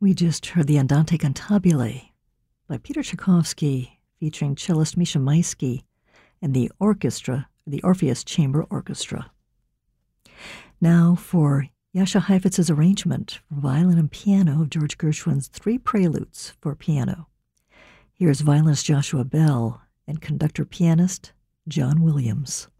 We just heard the Andante Cantabile by Peter Tchaikovsky, featuring cellist Misha Maisky and the orchestra, the Orpheus Chamber Orchestra. Now for Jascha Heifetz's arrangement for violin and piano of George Gershwin's Three Preludes for piano. Here's violinist Joshua Bell and conductor-pianist John Williams.